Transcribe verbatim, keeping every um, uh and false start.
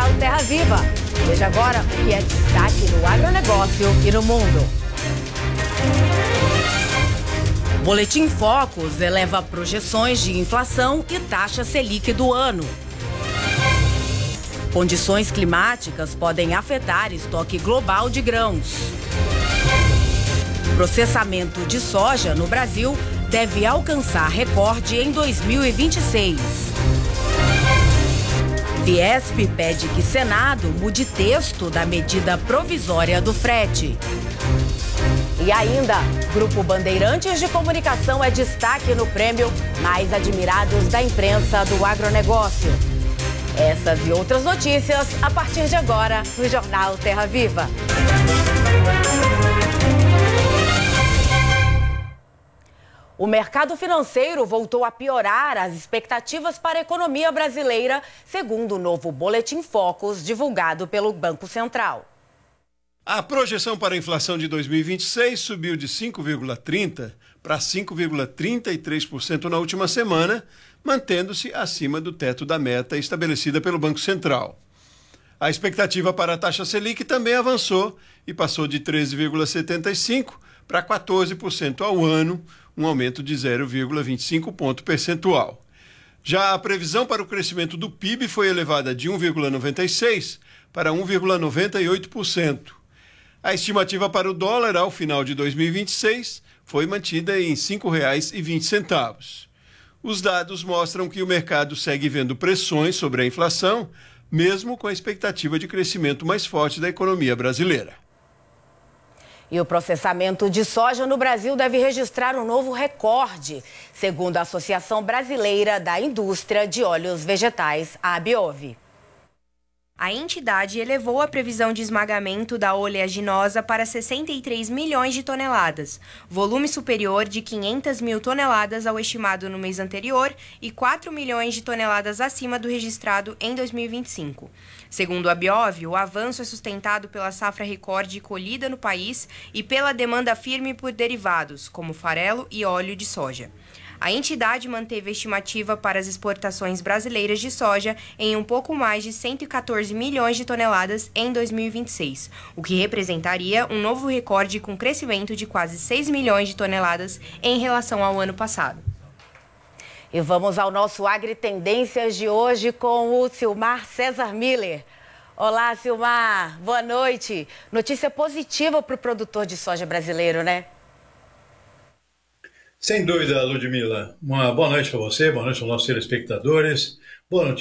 Jornal Terra Viva. Veja agora o que é destaque no agronegócio e no mundo. Boletim Focus eleva projeções de inflação e taxa Selic do ano. Condições climáticas podem afetar estoque global de grãos. Processamento de soja no Brasil deve alcançar recorde em dois mil e vinte e seis. Fiesp pede que Senado mude texto da medida provisória do frete. E ainda, Grupo Bandeirantes de Comunicação é destaque no prêmio Mais Admirados da Imprensa do Agronegócio. Essas e outras notícias a partir de agora no Jornal Terra Viva. O mercado financeiro voltou a piorar as expectativas para a economia brasileira, segundo o novo Boletim Focus divulgado pelo Banco Central. A projeção para a inflação de dois mil e vinte e seis subiu de cinco vírgula trinta por cento para cinco vírgula trinta e três por cento na última semana, mantendo-se acima do teto da meta estabelecida pelo Banco Central. A expectativa para a taxa Selic também avançou e passou de treze vírgula setenta e cinco por cento para quatorze por cento ao ano, um aumento de zero vírgula vinte e cinco ponto percentual. Já a previsão para o crescimento do P I B foi elevada de um vírgula noventa e seis por cento para um vírgula noventa e oito por cento. A estimativa para o dólar ao final de dois mil e vinte e seis foi mantida em cinco reais e vinte centavos. Os dados mostram que o mercado segue vendo pressões sobre a inflação, mesmo com a expectativa de crescimento mais forte da economia brasileira. E o processamento de soja no Brasil deve registrar um novo recorde, segundo a Associação Brasileira da Indústria de Óleos Vegetais, a ABIOV. A entidade elevou a previsão de esmagamento da oleaginosa para sessenta e três milhões de toneladas, volume superior de quinhentas mil toneladas ao estimado no mês anterior e quatro milhões de toneladas acima do registrado em dois mil e vinte e cinco. Segundo a ABIOV, o avanço é sustentado pela safra recorde colhida no país e pela demanda firme por derivados, como farelo e óleo de soja. A entidade manteve a estimativa para as exportações brasileiras de soja em um pouco mais de cento e quatorze milhões de toneladas em dois mil e vinte e seis, o que representaria um novo recorde com crescimento de quase seis milhões de toneladas em relação ao ano passado. E vamos ao nosso Agritendências de hoje com o Silmar César Miller. Olá, Silmar, boa noite. Notícia positiva para o produtor de soja brasileiro, né? Sem dúvida, Ludmila. Uma boa noite para você, boa noite aos nossos telespectadores. Boa noite.